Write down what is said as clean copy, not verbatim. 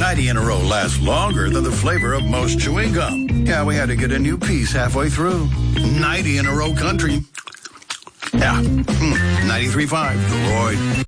90 in a row lasts longer than the flavor of most chewing gum. Yeah, we had to get a new piece halfway through. 90 in a row country. Yeah. 93.5, The Royd.